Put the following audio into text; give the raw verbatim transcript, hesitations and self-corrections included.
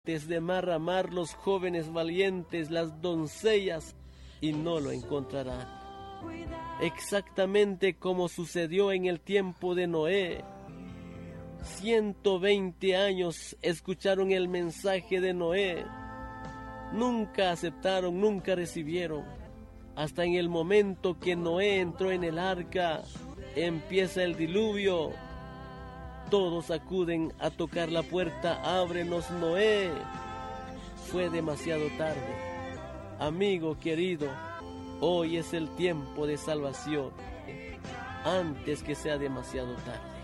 de mar a mar los jóvenes valientes, las doncellas, y no lo encontrarán. Exactamente como sucedió en el tiempo de Noé. ciento veinte años escucharon el mensaje de Noé. Nunca aceptaron, nunca recibieron. Hasta en el momento que Noé entró en el arca, empieza el diluvio. Todos acuden a tocar la puerta. Ábrenos, Noé. Fue demasiado tarde. Amigo querido, hoy es el tiempo de salvación, antes que sea demasiado tarde.